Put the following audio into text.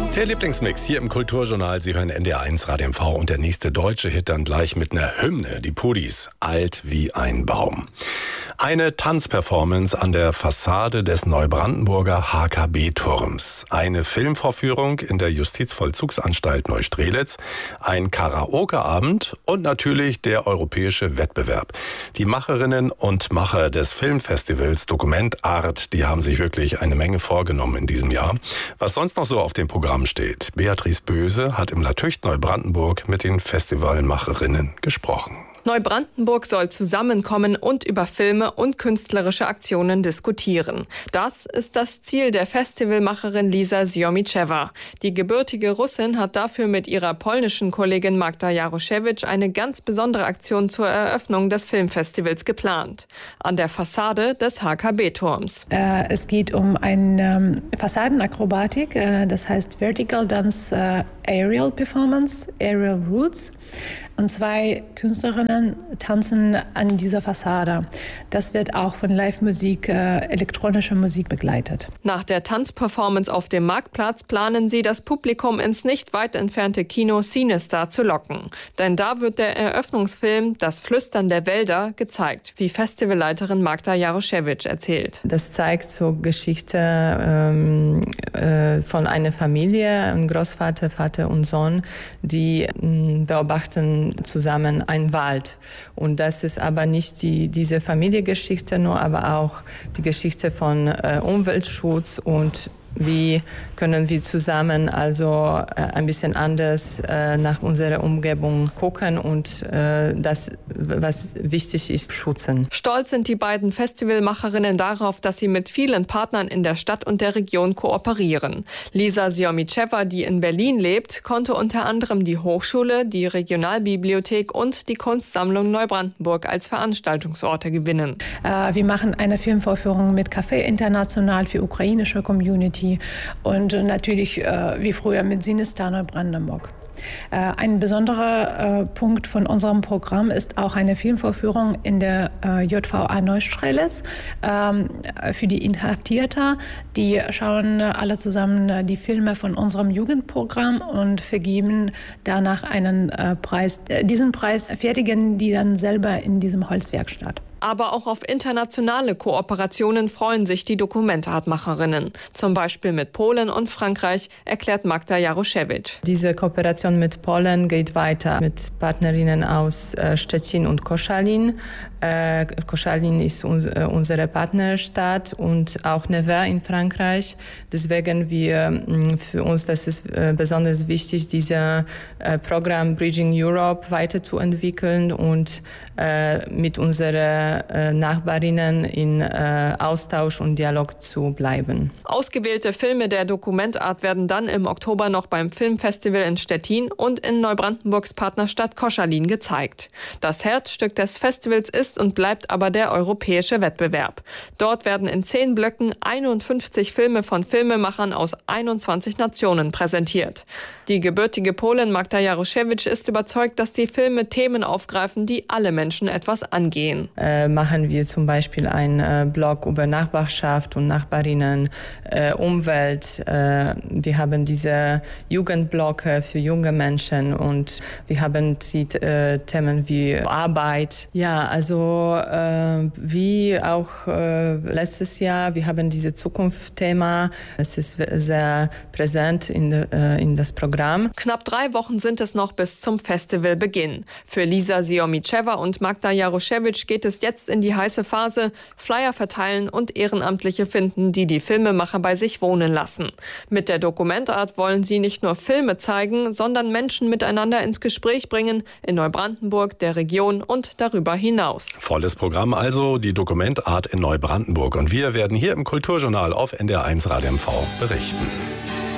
Der Lieblingsmix hier im Kulturjournal. Sie hören NDR1 Radio MV und der nächste deutsche Hit dann gleich mit einer Hymne. Die Pudis, alt wie ein Baum. Eine Tanzperformance an der Fassade des Neubrandenburger HKB-Turms. Eine Filmvorführung in der Justizvollzugsanstalt Neustrelitz. Ein Karaoke-Abend und natürlich der europäische Wettbewerb. Die Macherinnen und Macher des Filmfestivals Dokument Art, die haben sich wirklich eine Menge vorgenommen in diesem Jahr. Was sonst noch so auf dem Programm steht. Beatrice Böse hat im Latücht Neubrandenburg mit den Festivalmacherinnen gesprochen. Neubrandenburg soll zusammenkommen und über Filme und künstlerische Aktionen diskutieren. Das ist das Ziel der Festivalmacherin Lisa Siomicewa. Die gebürtige Russin hat dafür mit ihrer polnischen Kollegin Magda Jaroszewicz eine ganz besondere Aktion zur Eröffnung des Filmfestivals geplant. An der Fassade des HKB-Turms. Es geht um eine Fassadenakrobatik, das heißt Vertical Dance Aerial Performance, Aerial Roots. Und 2 Künstlerinnen tanzen an dieser Fassade. Das wird auch von Live-Musik, elektronischer Musik begleitet. Nach der Tanzperformance auf dem Marktplatz planen sie, das Publikum ins nicht weit entfernte Kino Cinestar zu locken. Denn da wird der Eröffnungsfilm Das Flüstern der Wälder gezeigt, wie Festivalleiterin Magda Jaroszewicz erzählt. Das zeigt so Geschichte von einer Familie, ein Großvater, Vater und Sohn, die beobachten zusammen einen Wald. Und das ist aber nicht diese Familiengeschichte nur, aber auch die Geschichte von Umweltschutz und wie können wir zusammen also ein bisschen anders nach unserer Umgebung gucken und das, was wichtig ist, schützen. Stolz sind die beiden Festivalmacherinnen darauf, dass sie mit vielen Partnern in der Stadt und der Region kooperieren. Lisa Siomicewa, die in Berlin lebt, konnte unter anderem die Hochschule, die Regionalbibliothek und die Kunstsammlung Neubrandenburg als Veranstaltungsorte gewinnen. Wir machen eine Filmvorführung mit Café International für ukrainische Community. Und natürlich wie früher mit Cinestar Neubrandenburg. Ein besonderer Punkt von unserem Programm ist auch eine Filmvorführung in der JVA Neustrelitz für die Inhaftierten. Die schauen alle zusammen die Filme von unserem Jugendprogramm und vergeben danach einen Preis. Diesen Preis fertigen die dann selber in diesem Holzwerkstatt. Aber auch auf internationale Kooperationen freuen sich die Dokumentartmacherinnen. Zum Beispiel mit Polen und Frankreich, erklärt Magda Jaroszewicz. Diese Kooperation mit Polen geht weiter mit Partnerinnen aus Szczecin und Koszalin. Koszalin ist unsere Partnerstadt und auch Nevers in Frankreich. Deswegen für uns das ist besonders wichtig, dieses Programm Bridging Europe weiterzuentwickeln und mit unserer Nachbarinnen in Austausch und Dialog zu bleiben. Ausgewählte Filme der Dokumentart werden dann im Oktober noch beim Filmfestival in Stettin und in Neubrandenburgs Partnerstadt Koszalin gezeigt. Das Herzstück des Festivals ist und bleibt aber der europäische Wettbewerb. Dort werden in 10 Blöcken 51 Filme von Filmemachern aus 21 Nationen präsentiert. Die gebürtige Polin Magda Jaroszewicz ist überzeugt, dass die Filme Themen aufgreifen, die alle Menschen etwas angehen. Machen wir zum Beispiel einen Blog über Nachbarschaft und Nachbarinnen, Umwelt. Wir haben diese Jugendblöcke für junge Menschen und wir haben die Themen wie Arbeit. Ja, also wie auch letztes Jahr, wir haben dieses Zukunftsthema. Es ist sehr präsent in das Programm. Knapp 3 Wochen sind es noch bis zum Festivalbeginn. Für Lisa Siomicewa und Magda Jaroszewicz geht es jetzt in die heiße Phase, Flyer verteilen und Ehrenamtliche finden, die die Filmemacher bei sich wohnen lassen. Mit der Dokumentart wollen sie nicht nur Filme zeigen, sondern Menschen miteinander ins Gespräch bringen, in Neubrandenburg, der Region und darüber hinaus. Volles Programm also, die Dokumentart in Neubrandenburg. Und wir werden hier im Kulturjournal auf NDR1 Radio MV berichten.